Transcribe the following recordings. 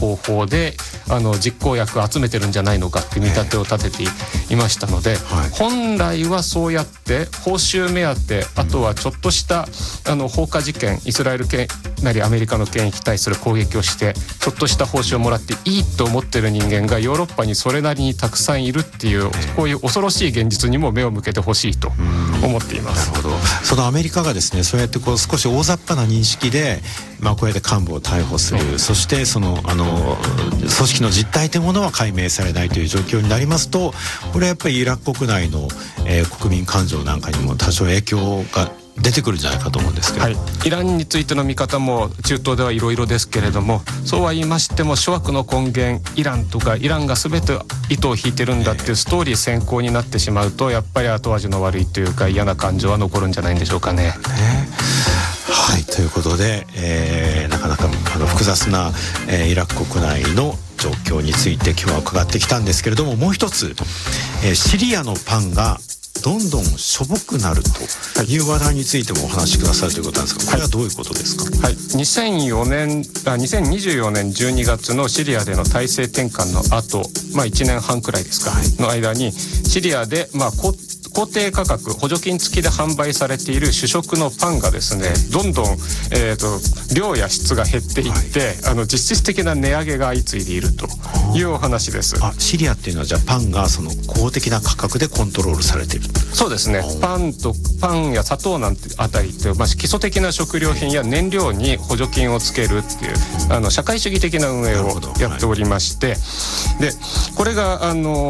方法で実行役を集めてるんじゃないのかって見立てを立てていましたので、本来はそうやって報酬目当て、あとはちょっとした放火事件、イスラエルなりアメリカの権益に対する攻撃をしてちょっとした報酬をもらっていいと思ってる人間がヨーロッパにそれなりにたくさんいるっていう、こういう恐ろしい現実にも目を向けてほしいと思っています。 なるほど。そのアメリカがですね、そうやって少し大雑把な認識で、こうやって幹部を逮捕する、そしてその組織の実態というものは解明されないという状況になりますと、これはやっぱりイラク国内の、国民感情なんかにも多少影響が出てくるんじゃないかと思うんですけど、 イランについての見方も中東ではいろいろですけれども、そうは言いましても諸悪の根源イランとか、イランが全て糸を引いてるんだっていうストーリー先行になってしまうと、やっぱり後味の悪いというか嫌な感情は残るんじゃないんでしょうかね。 はい、ということで、なかなか複雑な、イラク国内の状況について今日は伺ってきたんですけれども、もう一つ、シリアのパンがどんどんしょぼくなるという話題についてもお話しくださるということなんですが、これはどういうことですか？ 2024年12月のシリアでの体制転換の後、1年半くらいですか、の間にシリアで公定価格補助金付きで販売されている主食のパンがですね、どんどん、量や質が減っていって、実質的な値上げが相次いでいるというお話です。 シリアっていうのはじゃあパンがその公的な価格でコントロールされている？ そうですね。パンや砂糖なんてあたりって、基礎的な食料品や燃料に補助金をつけるっていう社会主義的な運営をやっておりまして、でこれが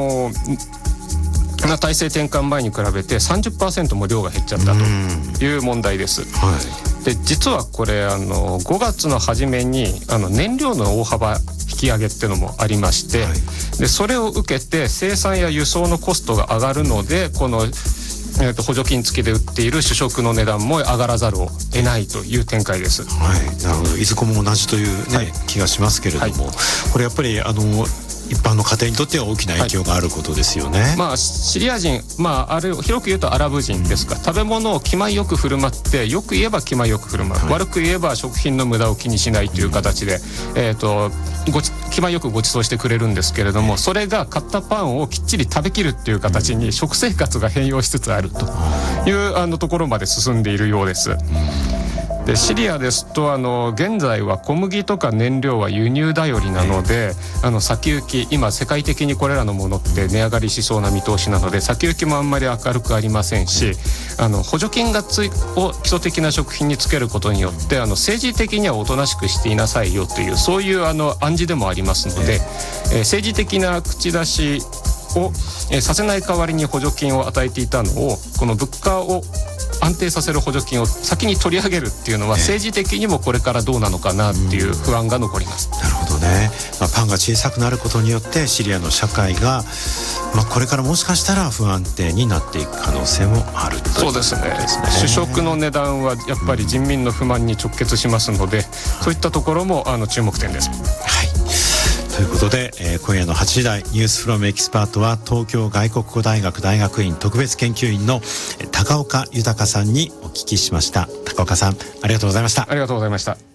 体制転換前に比べて 30% も量が減っちゃったという問題です。で実はこれ5月の初めに燃料の大幅引き上げっていうのもありまして、でそれを受けて生産や輸送のコストが上がるので、この補助金付きで売っている主食の値段も上がらざるを得ないという展開です。 なるほど。いずこも同じという、気がしますけれども、これやっぱり一般の家庭にとっては大きな影響があることですよね。 シリア人、広く言うとアラブ人ですか、食べ物を気前よく振る舞って、よく言えば気前よく振る舞う、悪く言えば食品の無駄を気にしないという形で、気前よくご馳走してくれるんですけれども、それが買ったパンをきっちり食べきるっていう形に食生活が変容しつつあるというところまで進んでいるようです。でシリアですと現在は小麦とか燃料は輸入頼りなので、先行き今世界的にこれらのものって値上がりしそうな見通しなので、先行きもあんまり明るくありませんし、補助金を基礎的な食品につけることによって政治的にはおとなしくしていなさいよという、そういう暗示でもありますので、政治的な口出しをさせない代わりに補助金を与えていたのを、この物価を安定させる補助金を先に取り上げるっていうのは、政治的にもこれからどうなのかなっていう不安が残ります。 なるほどね。パンが小さくなることによってシリアの社会が、これからもしかしたら不安定になっていく可能性もあるということですね。 そうですね。主食の値段はやっぱり人民の不満に直結しますので、そういったところも注目点です。 ということで、今夜の8時台ニュースフロムエキスパートは東京外国語大学大学院特別研究員の高岡豊さんにお聞きしました。高岡さん、ありがとうございました。 ありがとうございました。